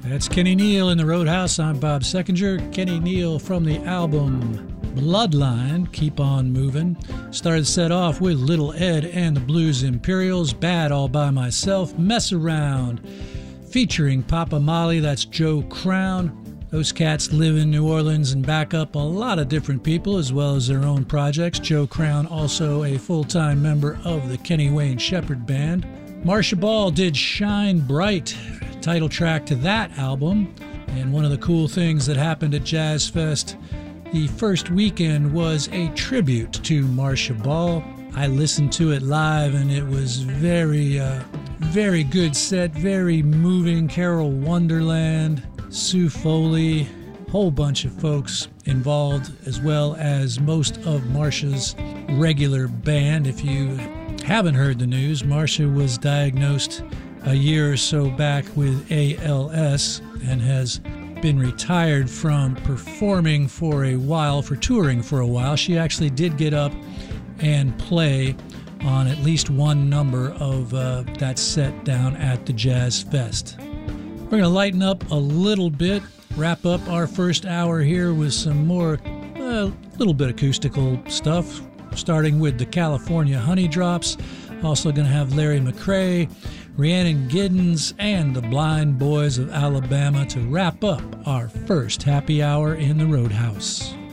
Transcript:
That's Kenny Neal in the Roadhouse. I'm Bob Seckinger. Kenny Neal from the album Bloodline, Keep On Moving. Started the set off with Little Ed and the Blues Imperials, Bad All By Myself, Mess Around, featuring Papa Molly, that's Joe Crown. Those cats live in New Orleans and back up a lot of different people as well as their own projects. Joe Crown, also a full-time member of the Kenny Wayne Shepherd Band. Marcia Ball did Shine Bright, title track to that album. And one of the cool things that happened at Jazz Fest the first weekend was a tribute to Marcia Ball. I listened to it live and it was very good set, very moving. Carol Wonderland, Sue Foley, whole bunch of folks involved, as well as most of Marcia's regular band. If you haven't heard the news, Marcia was diagnosed a year or so back with ALS and has been retired from performing for a while, for touring for a while. She actually did get up and play on at least one number of that set down at the Jazz Fest. We're going to lighten up a little bit, wrap up our first hour here with some more, little bit acoustical stuff, starting with the California Honey Drops. Also going to have Larry McCray, Rhiannon Giddens, and the Blind Boys of Alabama to wrap up our first happy hour in the Roadhouse.